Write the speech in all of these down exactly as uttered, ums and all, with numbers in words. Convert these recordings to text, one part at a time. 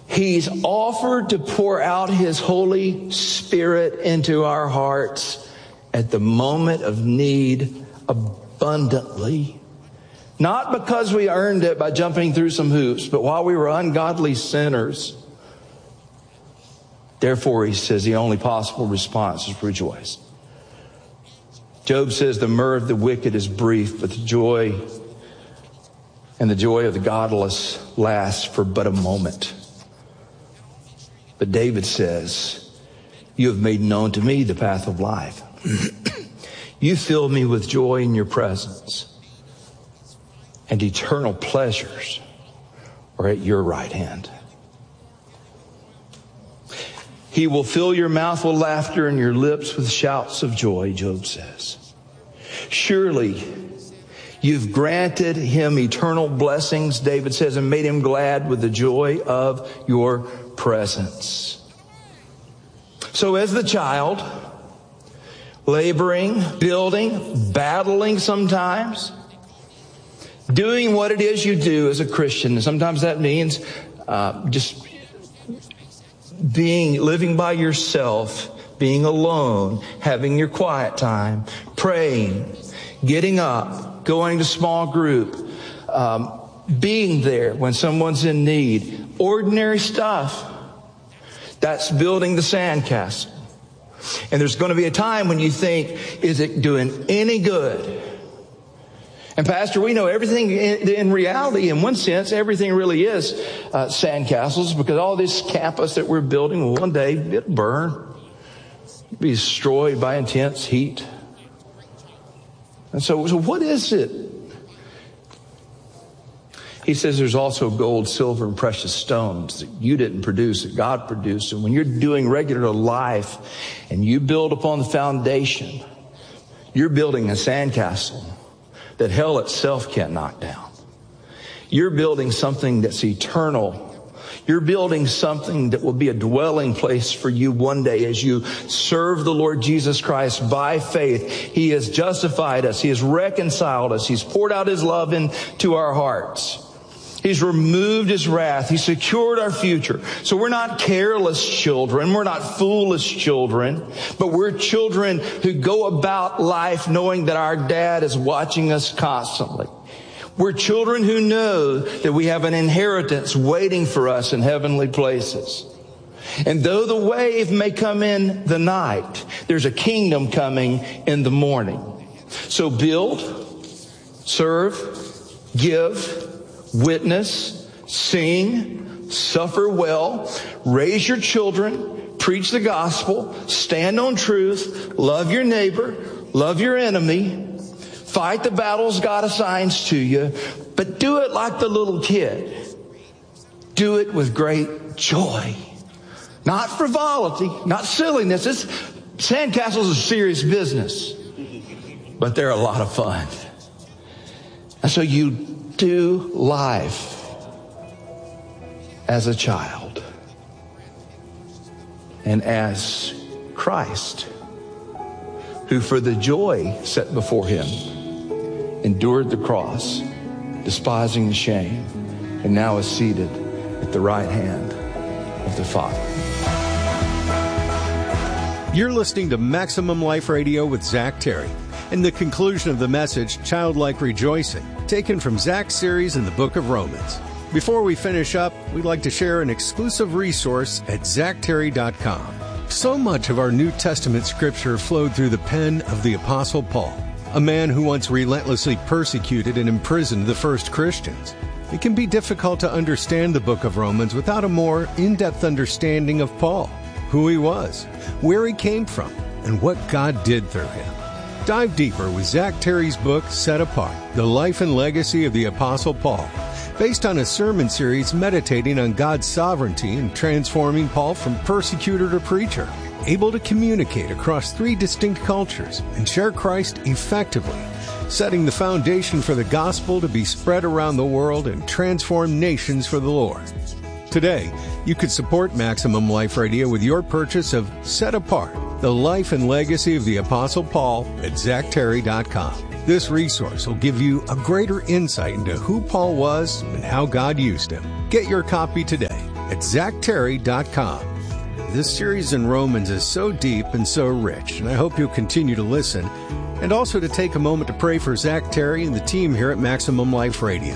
He's offered to pour out his Holy Spirit into our hearts at the moment of need abundantly. Not because we earned it by jumping through some hoops, but while we were ungodly sinners. Therefore, he says, the only possible response is rejoice. Job says the myrrh of the wicked is brief, but the joy and the joy of the godless lasts for but a moment. But David says, you have made known to me the path of life. You fill me with joy in your presence, and eternal pleasures are at your right hand. He will fill your mouth with laughter and your lips with shouts of joy, Job says. Surely you've granted him eternal blessings, David says, and made him glad with the joy of your presence. So as the child, laboring, building, battling sometimes, doing what it is you do as a Christian. And sometimes that means uh, just being, living by yourself, being alone, having your quiet time, praying, getting up, going to small group, um, being there when someone's in need. Ordinary stuff. That's building the sandcastle. And there's going to be a time when you think, is it doing any good? And Pastor, we know everything in, in reality, in one sense, everything really is uh, sandcastles, because all this campus that we're building will one day it'll burn, be destroyed by intense heat. And so, so what is it? He says there's also gold, silver, and precious stones that you didn't produce, that God produced. And when you're doing regular life and you build upon the foundation, you're building a sandcastle that hell itself can't knock down. You're building something that's eternal. You're building something that will be a dwelling place for you one day as you serve the Lord Jesus Christ by faith. He has justified us. He has reconciled us. He's poured out his love into our hearts. He's removed his wrath. He secured our future. So we're not careless children. We're not foolish children, but we're children who go about life knowing that our dad is watching us constantly. We're children who know that we have an inheritance waiting for us in heavenly places. And though the wave may come in the night, there's a kingdom coming in the morning. So build, serve, give, witness, sing, suffer well, raise your children, preach the gospel, stand on truth, love your neighbor, love your enemy, fight the battles God assigns to you, but do it like the little kid. Do it with great joy. Not frivolity, not silliness. It's, sandcastles are serious business, but they're a lot of fun. And so you do life as a child and as Christ, who for the joy set before him endured the cross, despising the shame, and now is seated at the right hand of the Father. You're listening to Maximum Life Radio with Zach Terry. In the conclusion of the message, Childlike Rejoicing, taken from Zach's series in the book of Romans. Before we finish up, we'd like to share an exclusive resource at zach terry dot com. So much of our New Testament scripture flowed through the pen of the Apostle Paul, a man who once relentlessly persecuted and imprisoned the first Christians. It can be difficult to understand the book of Romans without a more in-depth understanding of Paul, who he was, where he came from, and what God did through him. Dive deeper with Zach Terry's book, Set Apart, The Life and Legacy of the Apostle Paul, based on a sermon series meditating on God's sovereignty in transforming Paul from persecutor to preacher, able to communicate across three distinct cultures and share Christ effectively, setting the foundation for the gospel to be spread around the world and transform nations for the Lord. Today, you could support Maximum Life Radio with your purchase of Set Apart, The Life and Legacy of the Apostle Paul at zach terry dot com. This resource will give you a greater insight into who Paul was and how God used him. Get your copy today at zach terry dot com. This series in Romans is so deep and so rich, and I hope you'll continue to listen, and also to take a moment to pray for Zach Terry and the team here at Maximum Life Radio.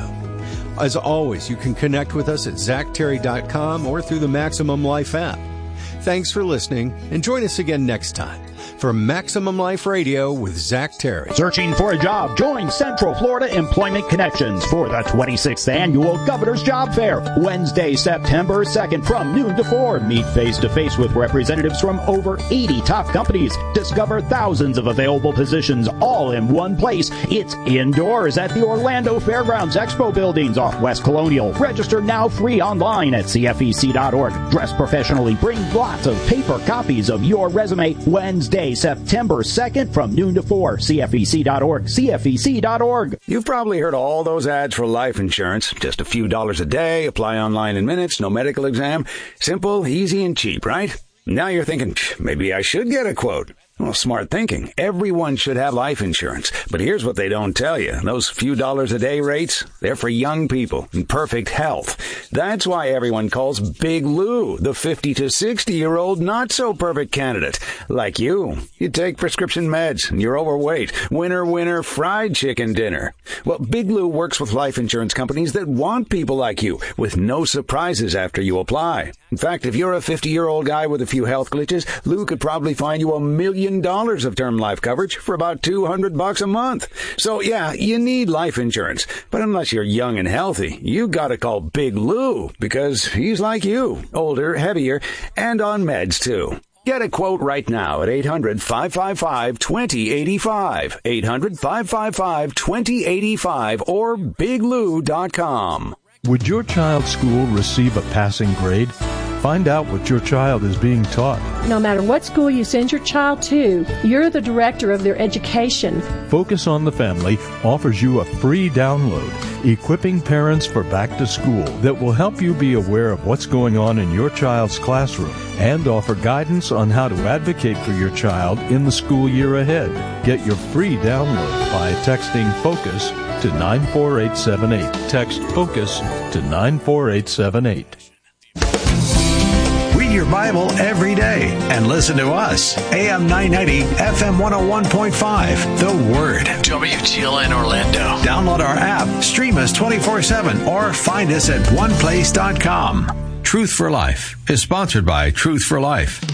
As always, you can connect with us at zach terry dot com or through the Maximum Life app. Thanks for listening, and join us again next time for Maximum Life Radio with Zach Terry. Searching for a job? Join Central Florida Employment Connections for the twenty-sixth Annual Governor's Job Fair, Wednesday, September second from noon to four. Meet face-to-face with representatives from over eighty top companies. Discover thousands of available positions all in one place. It's indoors at the Orlando Fairgrounds Expo Buildings off West Colonial. Register now free online at c f e c dot org. Dress professionally. Bring lots of paper copies of your resume. Wednesday, September second from noon to four. c f e c dot org. c f e c dot org. You've probably heard all those ads for life insurance. Just a few dollars a day, apply online in minutes, no medical exam. Simple, easy, and cheap, right? Now you're thinking, maybe I should get a quote. Well, smart thinking. Everyone should have life insurance. But here's what they don't tell you. Those few dollars a day rates, they're for young people in perfect health. That's why everyone calls Big Lou the fifty to sixty-year-old not-so-perfect candidate. Like you. You take prescription meds, and you're overweight. Winner, winner, fried chicken dinner. Well, Big Lou works with life insurance companies that want people like you, with no surprises after you apply. In fact, if you're a fifty-year-old guy with a few health glitches, Lou could probably find you a million dollars of term life coverage for about two hundred bucks a month. So yeah, you need life insurance. But unless you're young and healthy, you gotta call Big Lou, because he's like you, older, heavier, and on meds too. Get a quote right now at eight hundred, five five five, two zero eight five, eight hundred, five five five, two zero eight five, or big lou dot com. Would your child's school receive a passing grade? Find out what your child is being taught. No matter what school you send your child to, you're the director of their education. Focus on the Family offers you a free download, Equipping Parents for Back to School, that will help you be aware of what's going on in your child's classroom and offer guidance on how to advocate for your child in the school year ahead. Get your free download by texting FOCUS to nine four eight seven eight. Text FOCUS to nine four eight seven eight. Read your Bible every day and listen to us. A M nine ninety, F M one oh one point five. The Word. W T L N Orlando. Download our app, stream us twenty-four seven, or find us at one place dot com. Truth for Life is sponsored by Truth for Life.